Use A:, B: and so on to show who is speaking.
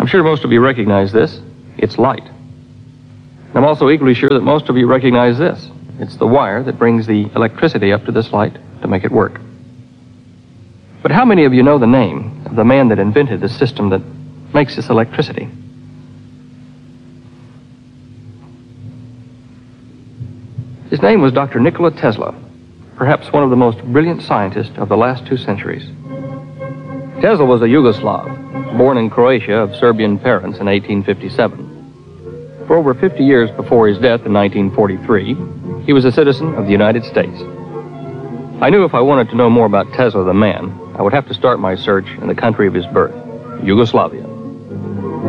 A: I'm sure most of you recognize this. It's light. I'm also equally sure that most of you recognize this. It's the wire that brings the electricity up to this light to make it work. But how many of you know the name of the man that invented the system that makes this electricity? His name was Dr. Nikola Tesla, perhaps one of the most brilliant scientists of the last 2 centuries. Tesla was a Yugoslav, born in Croatia of Serbian parents in 1857. For over 50 years before his death in 1943, he was a citizen of the United States. I knew if I wanted to know more about Tesla the man, I would have to start my search in the country of his birth, Yugoslavia.